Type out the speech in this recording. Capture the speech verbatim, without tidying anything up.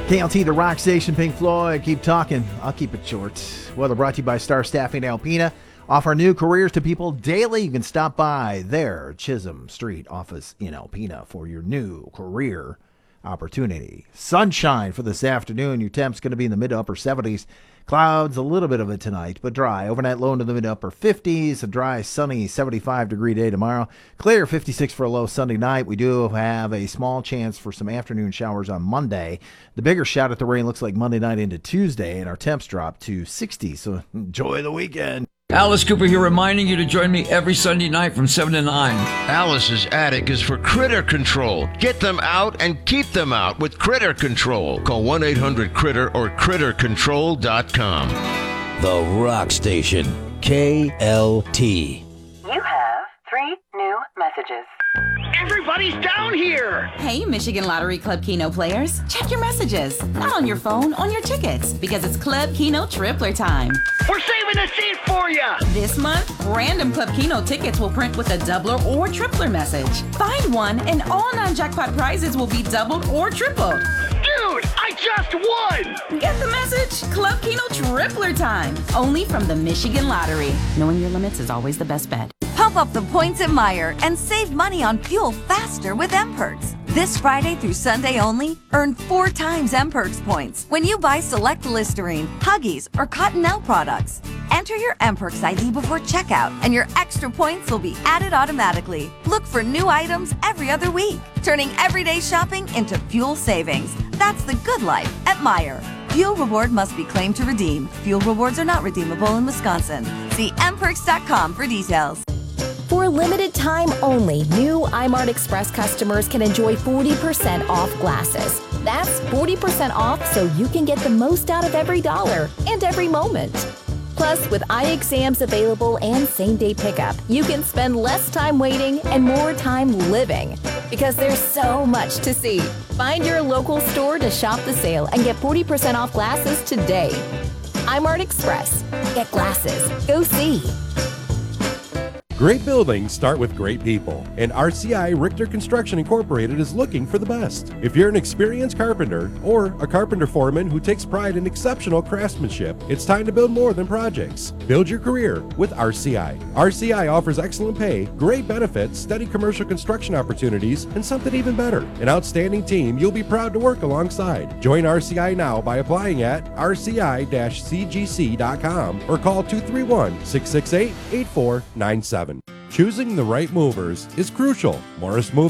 K L T, the rock station, Pink Floyd. Keep talking. I'll keep it short. Weather brought to you by Star Staffing Alpena. Offer new careers to people daily. You can stop by their Chisholm Street office in Alpena for your new career opportunity. Sunshine for this afternoon. Your temp's going to be in the mid to upper seventies. Clouds, a little bit of it tonight, but dry. Overnight low into the mid to upper fifties. A dry, sunny seventy-five degree day tomorrow. Clear fifty-six for a low Sunday night. We do have a small chance for some afternoon showers on Monday. The bigger shot at the rain looks like Monday night into Tuesday, and our temps drop to sixty. So enjoy the weekend. Alice Cooper here, reminding you to join me every Sunday night from seven to nine. Alice's attic is for critter control. Get them out and keep them out with Critter Control. Call one eight hundred critter or critter control dot com. The Rock Station, K L T. You have three new messages. Everybody's down here! Hey, Michigan Lottery Club Keno players. Check your messages. Not on your phone, on your tickets. Because it's Club Keno Tripler time. We're saving a seat for you! This month, random Club Keno tickets will print with a doubler or tripler message. Find one and all non-jackpot prizes will be doubled or tripled. Dude, I just won! Get the message? Club Keno Tripler time. Only from the Michigan Lottery. Knowing your limits is always the best bet. Pump up the points at Meijer and save money on fuel faster with M-Perks. This Friday through Sunday only, earn four times M-Perks points when you buy select Listerine, Huggies, or Cottonelle products. Enter your M-Perks I D before checkout, and your extra points will be added automatically. Look for new items every other week, turning everyday shopping into fuel savings. That's the good life at Meijer. Fuel reward must be claimed to redeem. Fuel rewards are not redeemable in Wisconsin. See m perks dot com for details. For a limited time only, new iMart Express customers can enjoy forty percent off glasses. That's forty percent off so you can get the most out of every dollar and every moment. Plus, with eye exams available and same-day pickup, you can spend less time waiting and more time living. Because there's so much to see. Find your local store to shop the sale and get forty percent off glasses today. iMart Express. Get glasses. Go see. Great buildings start with great people, and R C I Richter Construction Incorporated is looking for the best. If you're an experienced carpenter or a carpenter foreman who takes pride in exceptional craftsmanship, it's time to build more than projects. Build your career with R C I. R C I offers excellent pay, great benefits, steady commercial construction opportunities, and something even better, an outstanding team you'll be proud to work alongside. Join R C I now by applying at r c i dash c g c dot com or call two three one, six six eight, eight four nine seven. Choosing the right movers is crucial. Morris Moving